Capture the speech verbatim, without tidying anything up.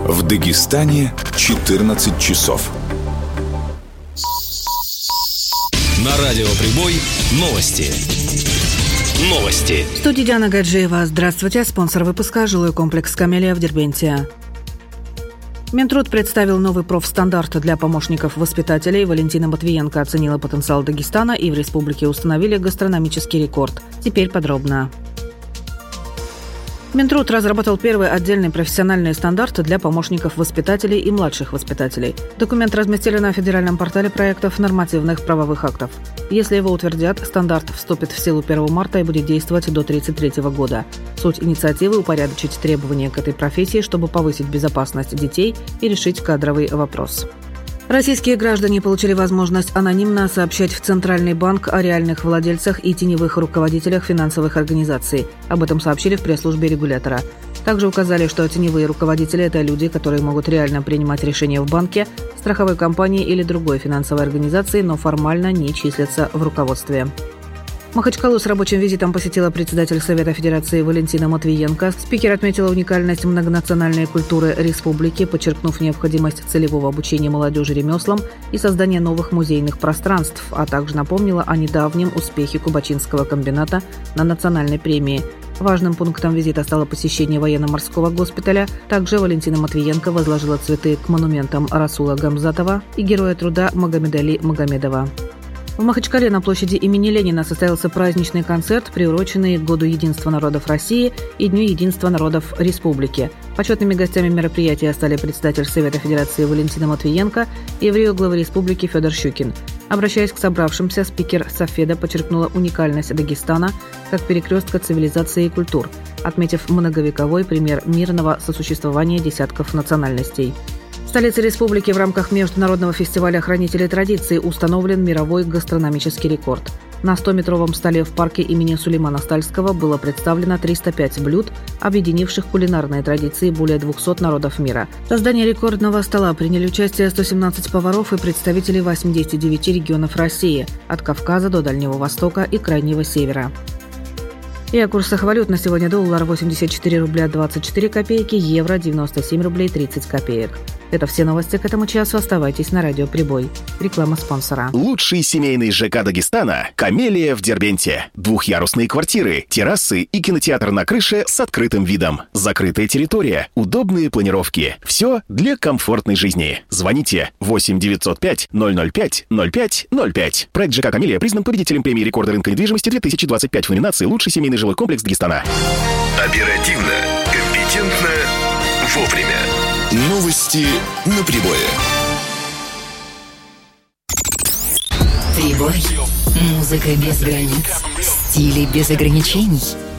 В Дагестане четырнадцать часов. На радио «Прибой» новости. Новости. В студии Диана Гаджиева. Здравствуйте. Спонсор выпуска – жилой комплекс «Камелия» в Дербенте. Минтруд представил новый профстандарт для помощников воспитателей. Валентина Матвиенко оценила потенциал Дагестана, и в республике установили гастрономический рекорд. Теперь подробно. Минтруд разработал первый отдельный профессиональный стандарт для помощников воспитателей и младших воспитателей. Документ разместили на федеральном портале проектов нормативных правовых актов. Если его утвердят, стандарт вступит в силу первого марта и будет действовать до тридцать третьего года. Суть инициативы – упорядочить требования к этой профессии, чтобы повысить безопасность детей и решить кадровый вопрос. Российские граждане получили возможность анонимно сообщать в Центральный банк о реальных владельцах и теневых руководителях финансовых организаций. Об этом сообщили в пресс-службе регулятора. Также указали, что теневые руководители – это люди, которые могут реально принимать решения в банке, страховой компании или другой финансовой организации, но формально не числятся в руководстве. Махачкалу с рабочим визитом посетила председатель Совета Федерации Валентина Матвиенко. Спикер отметила уникальность многонациональной культуры республики, подчеркнув необходимость целевого обучения молодежи ремеслам и создания новых музейных пространств, а также напомнила о недавнем успехе Кубачинского комбината на национальной премии. Важным пунктом визита стало посещение военно-морского госпиталя. Также Валентина Матвиенко возложила цветы к монументам Расула Гамзатова и Героя труда Магомедали Магомедова. В Махачкале на площади имени Ленина состоялся праздничный концерт, приуроченный к Году единства народов России и Дню единства народов Республики. Почетными гостями мероприятия стали председатель Совета Федерации Валентина Матвиенко и еврей главы республики Федор Щукин. Обращаясь к собравшимся, спикер Софеда подчеркнула уникальность Дагестана как перекрестка цивилизации и культур, отметив многовековой пример мирного сосуществования десятков национальностей. В столице республики в рамках международного фестиваля «Хранители традиций» установлен мировой гастрономический рекорд. На стометровом столе в парке имени Сулеймана Стальского было представлено триста пять блюд, объединивших кулинарные традиции более двухсот народов мира. В создании рекордного стола приняли участие сто семнадцать поваров и представители восьмидесяти девяти регионов России, от Кавказа до Дальнего Востока и Крайнего Севера. И о курсах валют на сегодня: доллар восемьдесят четыре рубля двадцать четыре копейки, евро девяносто семь рублей тридцать копеек. Это все новости к этому часу. Оставайтесь на радио «Прибой». Реклама спонсора. Лучший семейный ЖК Дагестана – «Камелия» в Дербенте. Двухъярусные квартиры, террасы и кинотеатр на крыше с открытым видом. Закрытая территория, удобные планировки. Все для комфортной жизни. Звоните восемь девятьсот пять ноль ноль пять ноль пять ноль пять. Проект ЖК «Камелия» признан победителем премии рекорда рынка недвижимости две тысячи двадцать пять в номинации «Лучший семейный жилой комплекс Дагестана». Оперативно, компетентно, вовремя. Новости на Прибое. Прибой. Музыка без границ. Стили без ограничений.